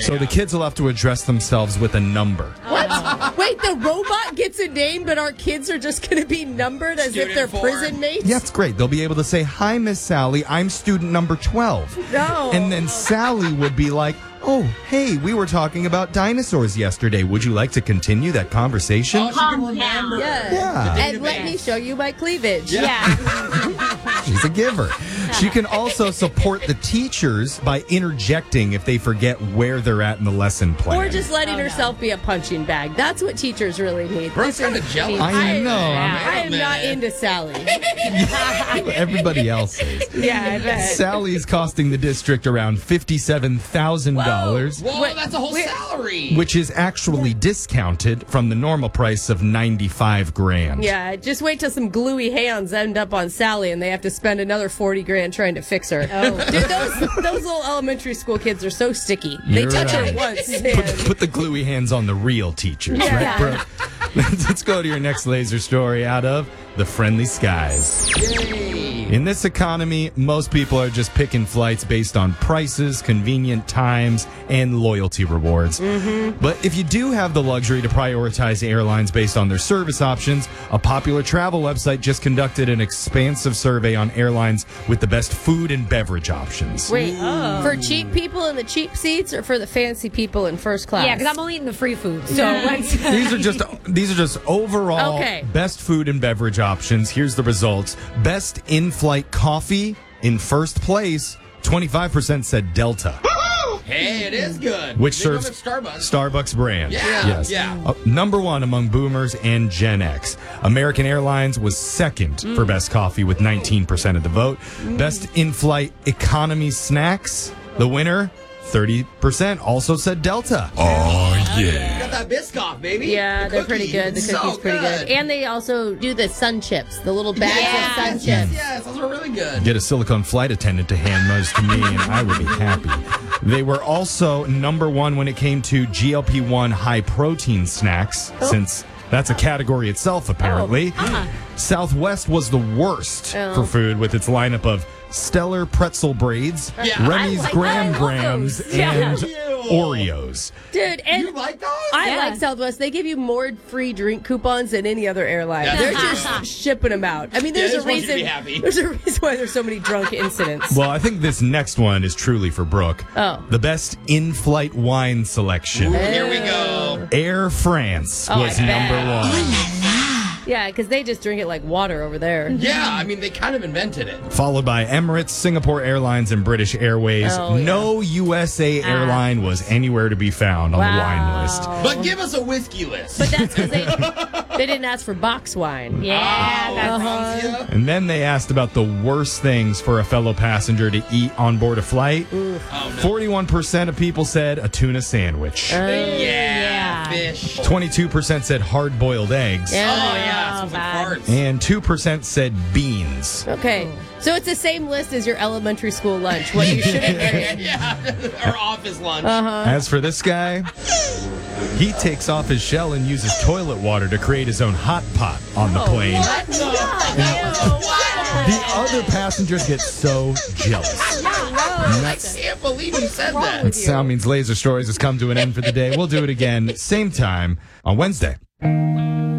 So the kids will have to address themselves with a number. What? Wait, the robot gets a name, but our kids are just going to be numbered as if they're prison mates? Yeah, it's great. They'll be able to say, "Hi, Miss Sally, I'm student number 12. No. And then Sally would be like, "Oh, hey, we were talking about dinosaurs yesterday. Would you like to continue that conversation?" Yeah. And let me show you my cleavage. She's a giver. She can also support the teachers by interjecting if they forget where they're at in the lesson plan. Or just letting herself be a punching bag. That's what teachers really need. Brooke's kind of jealous. I know. I am not into Sally. Everybody else is. Yeah, I bet. Sally's costing the district around $57,000. Whoa, that's a whole salary. Which is actually discounted from the normal price of $95,000. Yeah, just wait till some gluey hands end up on Sally and they have to spend another $40,000 trying to fix her. Oh. Dude, those little elementary school kids are so sticky. They You're touch her right. once. Put the gluey hands on the real teachers, right, Brooke? Let's go to your next laser story out of The Friendly Skies. In this economy, most people are just picking flights based on prices, convenient times, and loyalty rewards. But if you do have the luxury to prioritize airlines based on their service options, a popular travel website just conducted an expansive survey on airlines with the best food and beverage options. Wait, for cheap people in the cheap seats or for the fancy people in first class? Yeah, because I'm only eating the free food. So what's... These are just overall best food and beverage options. Here's the results. Best in-flight coffee in first place, 25% said Delta. Hey, it is good. Which They serves go with Starbucks. Starbucks brand. Yeah, Yes. yeah. Number one among boomers and Gen X. American Airlines was second for best coffee with 19% of the vote. Best in-flight economy snacks, the winner, 30% also said Delta. Got that Biscoff, baby. Yeah, The they're pretty cookie. good. The So cookie's pretty good. And they also do the sun chips, the little bags of sun chips. Yes, those are really good. Get a silicone flight attendant to hand those to me, and I would be happy. They were also number one when it came to GLP-1 high-protein snacks, since that's a category itself, apparently. Southwest was the worst for food with its lineup of Stellar pretzel braids, Remy's Graham Grams, and Oreos. Dude, and You like those? I like Southwest. They give you more free drink coupons than any other airline. That's They're true. just shipping them out. I mean, Yeah, there's they a just want you to reason. be happy. There's a reason why there's so many drunk incidents. Well, I think this next one is truly for Brooke. Oh. The best in-flight wine selection. Here we go. Air France was I number bet. one. Yeah, because they just drink it like water over there. Yeah, I mean, they kind of invented it. Followed by Emirates, Singapore Airlines, and British Airways. Oh, yeah. No USA airline was anywhere to be found on the wine list. But give us a whiskey list. But that's because they didn't ask for box wine. Yeah, that's Yeah. And then they asked about the worst things for a fellow passenger to eat on board a flight. 41% of people said a tuna sandwich. Yeah, fish. 22% said hard-boiled eggs. Oh, yeah, smells like bad. farts. And 2% said beans. Okay, so it's the same list as your elementary school lunch. What you shouldn't get. Yeah, our office lunch. As for this guy, he takes off his shell and uses toilet water to create his own hot pot on the plane. The other passengers get so jealous. I can't believe you said that. And Sound Means Laser Stories has come to an end for the day. We'll do it again, same time on Wednesday.